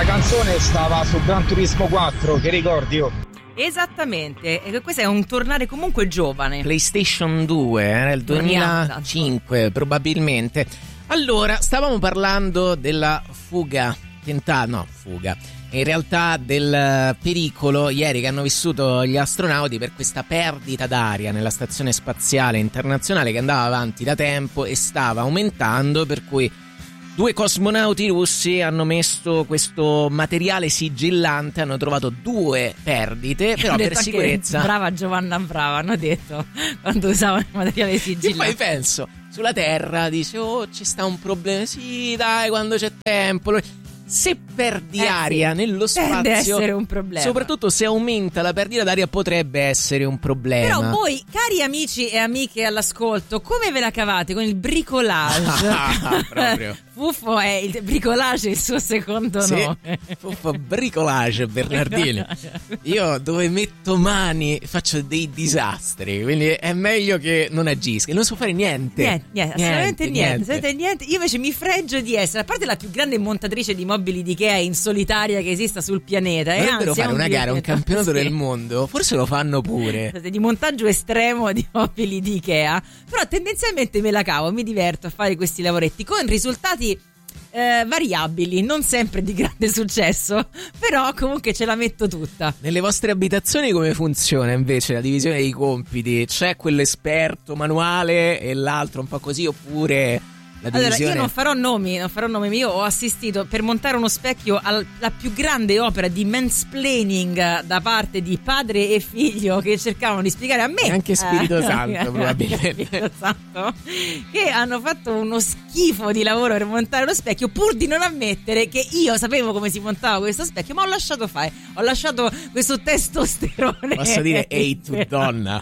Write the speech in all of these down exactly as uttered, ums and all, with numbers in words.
la canzone stava su Gran Turismo quattro, che ricordi io? Esattamente, e questo è un tornare comunque giovane. PlayStation due, era il duemilacinque probabilmente. Allora, stavamo parlando della fuga, tentata, no, fuga, in realtà del pericolo ieri che hanno vissuto gli astronauti per questa perdita d'aria nella stazione spaziale internazionale che andava avanti da tempo e stava aumentando, per cui due cosmonauti russi hanno messo questo materiale sigillante, hanno trovato due perdite, però per sicurezza... Brava Giovanna Brava, hanno detto, quando usavano il materiale sigillante. E poi penso, sulla Terra dice, oh, ci sta un problema, sì dai, quando c'è tempo... Se perdi eh, aria sì. nello spazio, tende a essere un problema. Soprattutto se aumenta la perdita d'aria, potrebbe essere un problema. Però voi, cari amici e amiche all'ascolto, come ve la cavate con il bricolage? Ah, proprio. Fuffo è il bricolage, il suo secondo sì. nome. Fuffo bricolage, Bernardino. Io dove metto mani faccio dei disastri, quindi è meglio che non agisca. Non so fare niente. Niente, niente, niente assolutamente niente, niente. assolutamente niente. Io invece mi fregio di essere, a parte la più grande montatrice di mobili di Ikea in solitaria che esista sul pianeta. Dovrebbero anzi, fare un una gara, un campionato sì. del mondo. Forse lo fanno pure. Di montaggio estremo di mobili di Ikea. Però tendenzialmente me la cavo, mi diverto a fare questi lavoretti con risultati eh, variabili, non sempre di grande successo, però comunque ce la metto tutta. Nelle vostre abitazioni come funziona invece la divisione dei compiti? C'è quell'esperto manuale e l'altro un po' così, oppure... Allora, io non farò nomi, non farò nomi, io ho assistito per montare uno specchio alla più grande opera di mansplaining da parte di padre e figlio che cercavano di spiegare a me. E anche Spirito eh, Santo, probabilmente. Spirito Santo, che hanno fatto uno schifo di lavoro per montare lo specchio, pur di non ammettere che io sapevo come si montava questo specchio, ma ho lasciato fare, ho lasciato questo testosterone. Posso dire, ehi tu donna,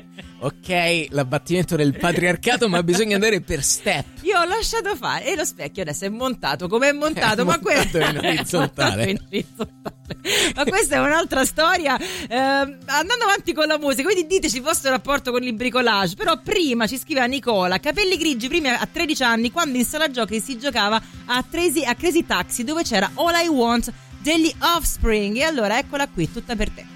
ok, l'abbattimento del patriarcato, ma bisogna andare per step. Io ho lasciato fare e lo specchio adesso è montato come è montato, è ma montato que- in orizzontale. in orizzontale. Ma questa è un'altra storia. Eh, andando avanti con la musica, quindi diteci il vostro rapporto con il bricolage. Però prima ci scriveva Nicola, capelli grigi prima a tredici anni, quando in sala giochi si giocava a Crazy, a Crazy Taxi, dove c'era All I Want degli Offspring. E allora eccola qui, tutta per te.